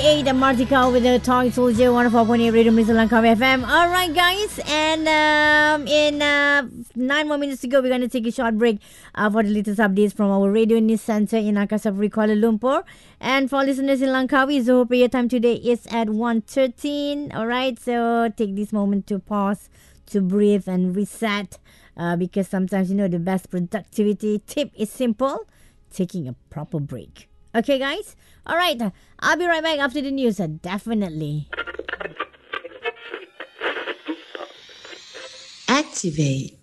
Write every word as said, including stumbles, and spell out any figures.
eight, Martika with the Toy Soldier, one oh four point eight Radio Malaysia Langkawi F M. Alright, guys, and um, in uh, nine more minutes to go, we're going to take a short break uh, for the latest updates from our Radio News Center in Angkasa Puri, Kuala Lumpur. And for listeners in Langkawi, Zoho prayer time today is at one thirteen. Alright, so take this moment to pause, to breathe and reset uh, because sometimes, you know, the best productivity tip is simple, taking a proper break. Okay, guys? All right. I'll be right back after the news. Uh, definitely. Activate.